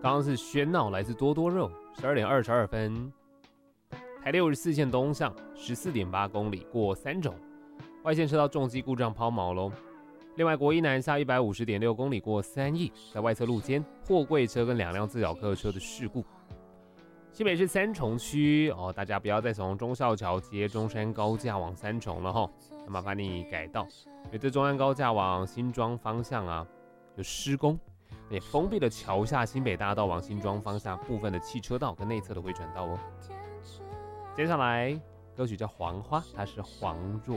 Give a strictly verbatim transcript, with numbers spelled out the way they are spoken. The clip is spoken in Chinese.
刚刚是喧闹来自多多肉，十二点二十二分。台六十四线东向十四点八公里过三种，外线车道重机故障抛锚喽。另外，国一南下一百五十点六公里过三义，在外侧路肩货柜车跟两辆自小客车的事故。新北市三重区哦，大家不要再从忠孝桥接中山高架往三重了哈，那麻烦你改道，因为这中山高架往新庄方向啊有施工，也封闭了桥下新北大道往新庄方向部分的汽车道跟内侧的回转道哦。接下来歌曲叫《黄花》，它是黄若